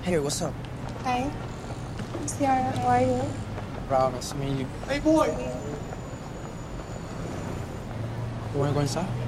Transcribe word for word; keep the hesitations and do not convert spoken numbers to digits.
Hey, what's up? Hi. Ciara, how are you? Proud, nice to meet you. Hey, boy! You wanna go inside?